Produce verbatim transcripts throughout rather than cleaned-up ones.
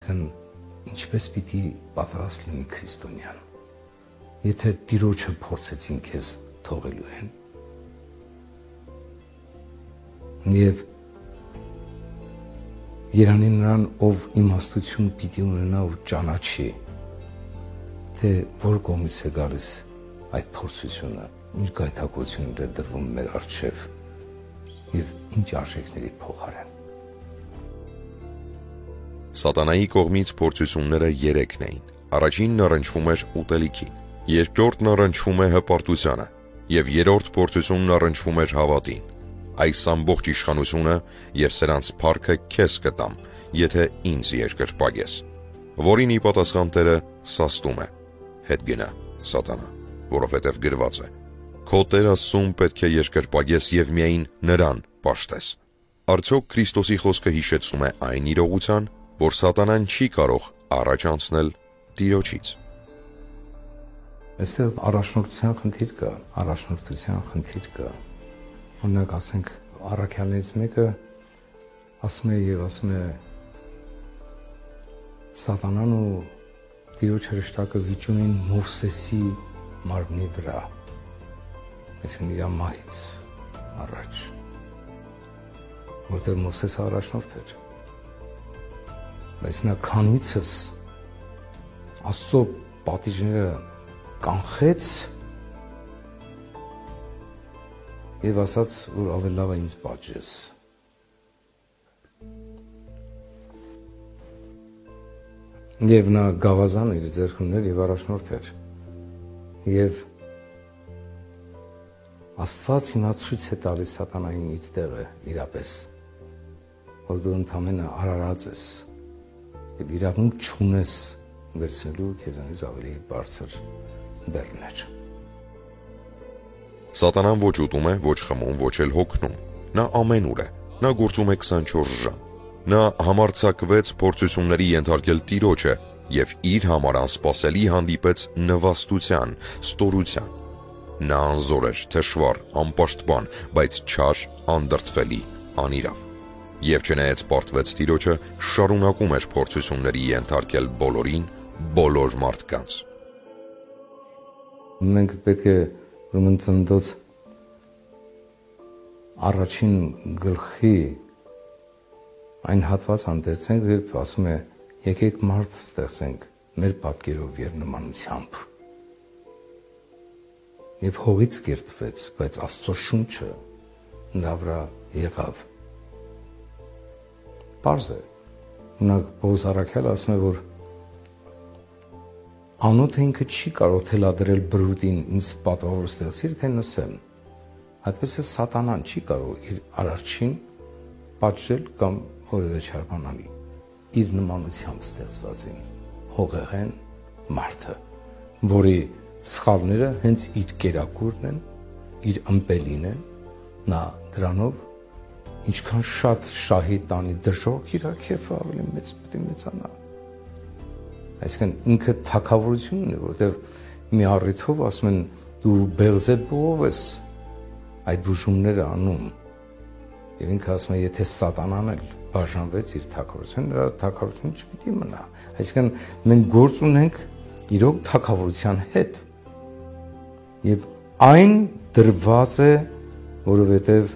Այսինքն ինչպես պիտի պատրաստ լինի քրիստոնյան, եթե Տիրոջը փորձեցին քեզ թողելու են, եւ Երանի նրան, ով իմաստություն պիտի ունենա ու ճանաչի, թե որ կողմից է գալիս այդ փորձությունը, ինչ գայթակղություններ է դրվում մեր առջև եւ ինչ արժեքների փոխարեն։ Սատանայի կողմից փորձությունները երեքն էին։ Առաջինն առնչվում էր ուտելիքին, երկրորդն առնչվում է հպարտությանը եւ երրորդ փորձությունն առնչվում էր հավատին։ Այս ամբողջ իշխանությունը եւ սրանց փառքը քեզ կտամ, եթե ինձ երկրպագես, որին ի պատասխան Տերը սաստում է. հետ գնա, Սատանա, որովհետև գրված է. քո Տեր Աստծուն պետք է երկրպագես եւ միայն նրան պաշտես։ Արդյոք Քրիստոսի խոսքը հիշեցնում է այն իրողության, որ Սատանան չի կարող առաջ անցնել Տիրոջից։ Այստեղ առաջնորդության խնդիր կա, առաջնորդության խնդիր կա։ Օրինակ ասենք առաքյալներից մեկը ասում է եւ ասում է Սատանան ու Տիրոջ հրեշտակը վիճում են Մովսեսի մարմնի վրա, այսինքն իր մահից առաջ, որտեղ Մովսեսը առաջնորդ էր, բայց նա քանիցս Աստծո պատիժները կանխեց եւ ասաց, որ ավելի լավ է ինձ պատժես։ Եվ նա գավազան իր ձեռքում ուներ եւ առաջնորդ էր։ Եվ Աստված հիմա ցույց է տալիս Սատանային իր տեղը իրապես, որ դու ընդամենը արարած ես եւ իրավունք չունես վերցնելու քեզանից ավելի բարձր բեռներ։ Սատանան ոչ ուտում է, ոչ խմում, ոչ էլ հոգնում։ Նա ամենուր է։ Նա գործում է քսանչորս ժամ։ Նա համարձակվեց փորձությունների ենթարկել Տիրոջը եւ իր համար անսպասելի հանդիպեց նվաստության, ստորության։ Նա անզոր էր, թշվառ, անպաշտպան, բայց չար, անդրդվելի, անիրավ։ Եվ չնայած պարտվեց Տիրոջը, շարունակում էր փորձությունների ենթարկել բոլորին, բոլոր մարդկանց։ Մենք պետք է ուրեմն ծննդոց առաջին գլխի այն հատված հանդերձենք, երբ ասում է եկեք մարդ ստեղծենք մեր պատկերով եւ նմանությամբ։ Եվ հողից կերտվեց, բայց Աստծո շունչը նրա վրա եղավ։ Պարզ է, ունակ Պողոս առաքյալը ասում է, որ անոթը ինքը չի կարող թելադրել բրուտին ինձ պատվավոր ստեղծիր, թե նսեմ։ Այդպես է Սատանան չի կարող իր արարչին պատժել կամ որևէ չար բան անել իր նմանությամբ ստեղծվածին, հողեղեն մարդը, որի սխալները հենց իր կերակուրն են, իր ըմպելին են, նա դրանով ինչքան շատ շահի տանի դժոխք իր քեֆը ավելի մեծ պետք է մեծանա։ Այսինքն ինքը թագավորությունն է, որտեղ մի առիթով ասում են դու Բեղզեբուով ես այդ բուժումները անում։ Եվ ինքը ասում է, եթե Սատանան էլ բաժանվեց իր թագավորությունը, նրա թագավորությունը չպիտի մնա։ Այսինքն մենք գործ ունենք իրոք թագավորության հետ։ Եվ այն դրված է, որովհետև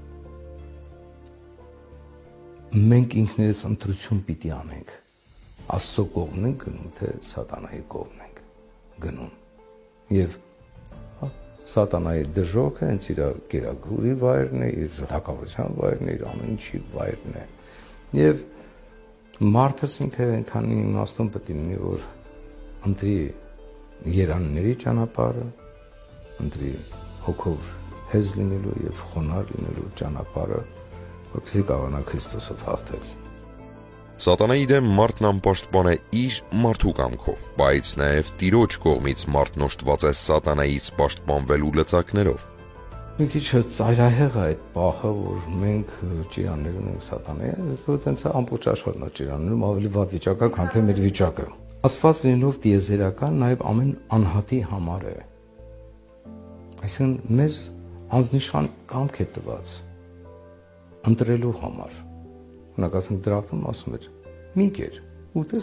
մենք ինքներս ընտրություն պիտի անենք։ Աստծո կողմն ենք գնում, թե Սատանայի կողմն ենք գնում։ Եվ Սատանայի դժոխքը հենց իր կերակուրի վայրն է, իր թագավորության վայրն է, իր ամեն ինչի վայրն է։ Եվ մարդս ինքը այնքան իմաստուն պետք է լինի, որ ընտրի երանների ճանապարհը, ընտրի հոգով հեզ լինելու եւ խոնարհ լինելու ճանապարհը, որպեսզի կարողանա Քրիստոսով հաղթել։ Սատանայի դեմ մարդն անպաշտպան է իր մարդու կամքով, բայց նաև Տիրոջ կողմից մարդն օժտված է Սատանայից պաշտպանվելու լծակներով։ Մի քիչ ծայրահեղ է այդ պահը, որ մենք ճիրաններ ունենք Սատանայի, որ տենց ամբողջ աշխարհն է ճիրաններում ավելի վատ վիճակա, քան թե մեր վիճակը։ Աստված լինելով տիեզերական, նաև ամեն անհատի համար է։ Այսինքն մեզ անznիշան կամք է տված ընտրելու համար։ Օրինակ ասենք դրախտում ասում էր՝ մի կեր, ուտես